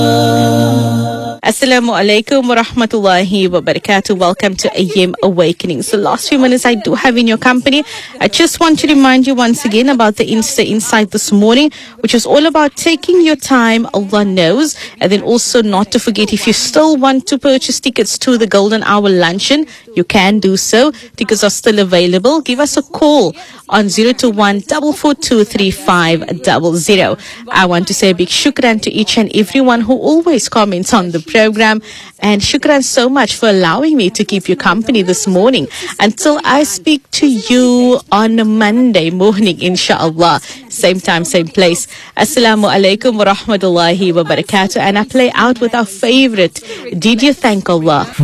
Assalamu alaikum wa rahmatullahi wa barakatuh. Welcome to AM Awakening. So last few minutes I do have in your company. I just want to remind you once again about the Insta Insight this morning, which is all about taking your time, Allah knows. And then also not to forget, if you still want to purchase tickets to the Golden Hour Luncheon, you can do so. Tickets are still available. Give us a call on 021-442-3500. I want to say a big shukran to each and everyone who always comments on the program, and shukran so much for allowing me to keep you company this morning until I speak to you on Monday morning, inshallah. Same time, same place. Assalamu alaikum wa rahmatullahi wa barakatuh. And I play out with our favorite, Did You Thank Allah?